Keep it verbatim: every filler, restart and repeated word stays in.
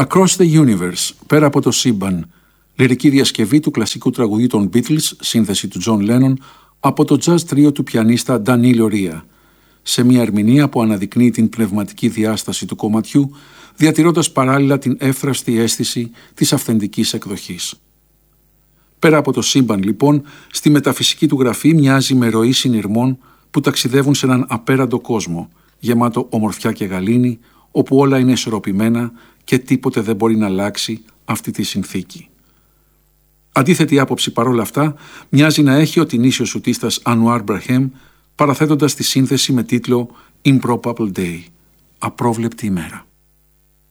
Across the Universe, πέρα από το σύμπαν, λυρική διασκευή του κλασικού τραγουδιού των Beatles, σύνθεση του John Lennon, από το jazz τρίο του πιανίστα Danilo Ria, σε μια ερμηνεία που αναδεικνύει την πνευματική διάσταση του κομματιού, διατηρώντας παράλληλα την εύθραυστη αίσθηση της αυθεντικής εκδοχής. Πέρα από το σύμπαν, λοιπόν, στη μεταφυσική του γραφή μοιάζει με ροή συνειρμών που ταξιδεύουν σε έναν απέραντο κόσμο, γεμάτο ομορφιά και γαλήνη, όπου όλα είναι ισορροπημένα και τίποτε δεν μπορεί να αλλάξει αυτή τη συνθήκη. Αντίθετη άποψη παρόλα αυτά μοιάζει να έχει ο τινήσιος σουτίστας Ανουάρ Μπραχέμ, παραθέτοντας τη σύνθεση με τίτλο Improbable Day, απρόβλεπτη ημέρα.